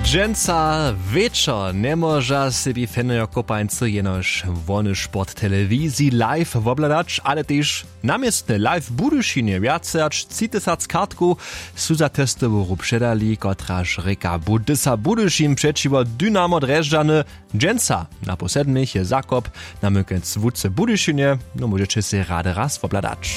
Dżęca wieczor nie może sobie fenojo kopańcy jenoż wolny sport telewizji live wobladać, ale też namiestny live w Budyszynie wiacerz 30 kartku su za testowu przedali, kotraż reka Budysa Budyszin przeciwko Dynamo Dreżdżany. Dżęca na posedmich je Zakop na mykęc wódce Budyszynie, no możecie się rady raz wobladać.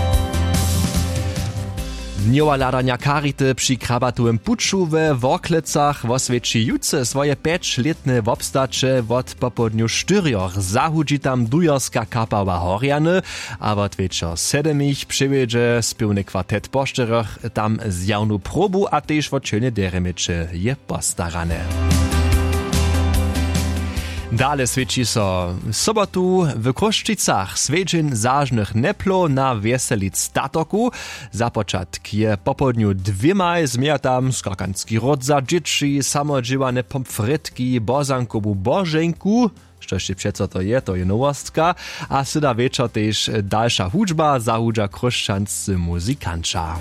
Dniowa ladania karity przy krabatujem puczu we Worklecach oswieci jutce swoje 5-letne wobstacze od popodniu 4 zahudzi tam dujorska kapała Horjany, a od wieczor 7 przywiedzie spiewny kwartet po 4 tam zjawnu probu, a też odcielnie deremicze je postarane. Dale svědčí so sobotu w Kruščicach svědčin zážnych neplo na Veselic statoku. Započatk je popodniu 2 zmija tam skakanski rodza, dzieci, samodžiwane pomfrytki, bozankovu boženku, štož přeco to je nowostka, a syda večer tež dalša hudžba zahudža kruščanscy muzikanča.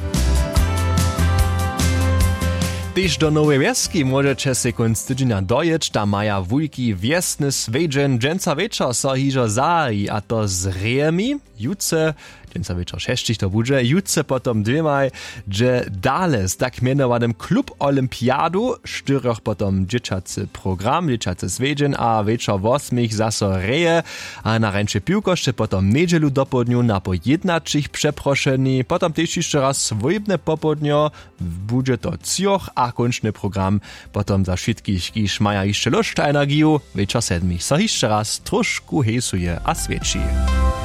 Tyż do Nowej Wieski możecie się kunc tydzienia dojeć, tam maja wujki wiesny swejdżen dżęca wieczor so hižo zaji, a to z rejemi, jutce, dżęca wieczor 6 to budże, jutce potom 2, że dale z tak mianowanym klub olimpiadu, 4 potom dzieciacy program, dzieciacy swejdżen, a wieczor 8 zaso reje, a na ręcze piłkoszcze potom niedzielu do południu na po 11 przeproszeni, potom też jeszcze raz swojebne popodnio, budże to cioch, a kończny program potom za wszystkich, kiż maja jeszcze lust energiu, wieczor 7 so jeszcze raz troszkę hejsuje a swieci.